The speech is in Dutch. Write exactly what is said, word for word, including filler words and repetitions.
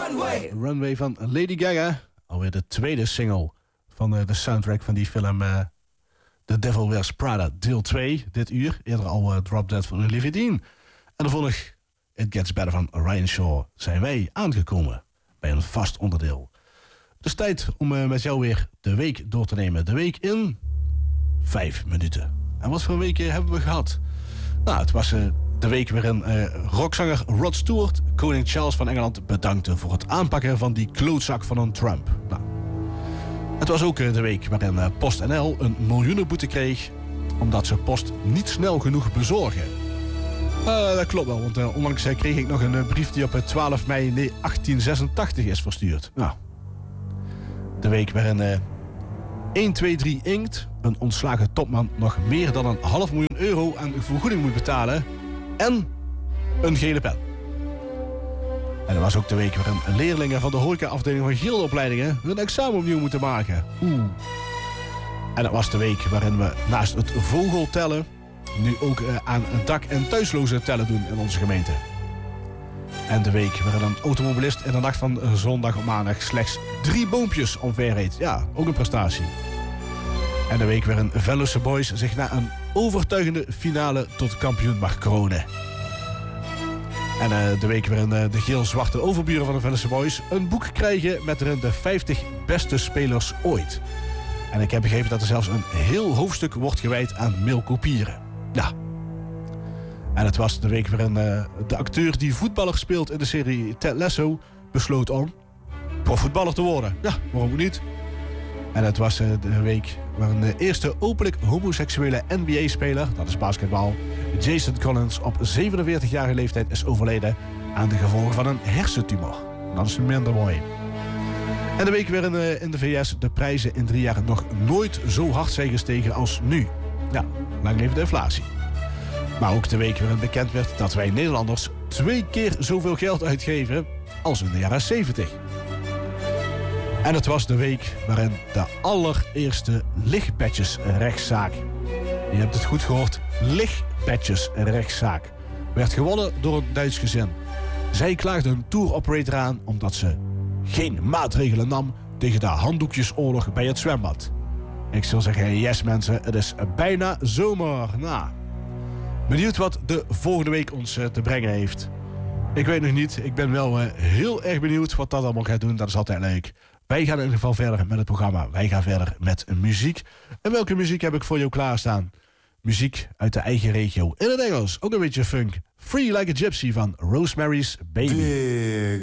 Runway. Runway van Lady Gaga. Alweer de tweede single van uh, de soundtrack van die film uh, The Devil Wears Prada deel twee. Dit uur. Eerder al uh, Drop Dead van Olivia Dean. En de volgende It Gets Better van Ryan Shaw. Zijn wij aangekomen bij een vast onderdeel. Dus tijd om uh, met jou weer de week door te nemen. De week in vijf minuten. En wat voor een week hebben we gehad? Nou, het was uh, de week waarin uh, rockzanger Rod Stewart koning Charles van Engeland bedankte voor het aanpakken van die klootzak van een Trump. Nou, het was ook uh, de week waarin uh, PostNL een miljoenenboete kreeg omdat ze post niet snel genoeg bezorgen. Uh, dat klopt wel, want uh, onlangs uh, kreeg ik nog een uh, brief die op uh, twaalf mei achttien zesentachtig is verstuurd. Nou, de week waarin uh, honderdtweeëntwintig Inkt, een ontslagen topman, nog meer dan een half miljoen euro aan vergoeding moet betalen en een gele pen. En dat was ook de week waarin leerlingen van de horecaafdeling van gildeopleidingen hun examen opnieuw moeten maken. Oeh. En dat was de week waarin we naast het vogeltellen nu ook uh, aan dak- en thuislozen tellen doen in onze gemeente. En de week waarin een automobilist in de nacht van zondag op maandag slechts drie boompjes omverreed. Ja, ook een prestatie. En de week waarin Venlose Boys zich na een overtuigende finale tot kampioen mag kronen. En uh, de week waarin uh, de geel-zwarte overburen van de Venlose Boys een boek krijgen met erin de vijftig beste spelers ooit. En ik heb begrepen dat er zelfs een heel hoofdstuk wordt gewijd aan Milko Pieren. Ja. En het was de week waarin uh, de acteur die voetballer speelt in de serie Ted Lasso besloot om profvoetballer te worden. Ja, waarom ook niet? En het was uh, de week waarin de eerste openlijk homoseksuele N B A-speler, dat is basketbal, Jason Collins, op zevenenveertigjarige leeftijd is overleden aan de gevolgen van een hersentumor. Dat is minder mooi. En de week waarin uh, in de V S de prijzen in drie jaar nog nooit zo hard zijn gestegen als nu. Ja, lang leven de inflatie. Maar ook de week waarin bekend werd dat wij Nederlanders twee keer zoveel geld uitgeven als in de jaren zeventig. En het was de week waarin de allereerste lichtpetjesrechtszaak, je hebt het goed gehoord, lichtpetjesrechtszaak, werd gewonnen door een Duits gezin. Zij klaagden een tour operator aan omdat ze geen maatregelen nam tegen de handdoekjesoorlog bij het zwembad. Ik zou zeggen, yes mensen, het is bijna zomer. Nou, benieuwd wat de volgende week ons uh, te brengen heeft. Ik weet nog niet, ik ben wel uh, heel erg benieuwd wat dat allemaal gaat doen. Dat is altijd leuk. Wij gaan in ieder geval verder met het programma. Wij gaan verder met muziek. En welke muziek heb ik voor jou klaarstaan? Muziek uit de eigen regio. In het Engels, ook een beetje funk. Free Like a Gypsy van Rosemary's Baby. Big.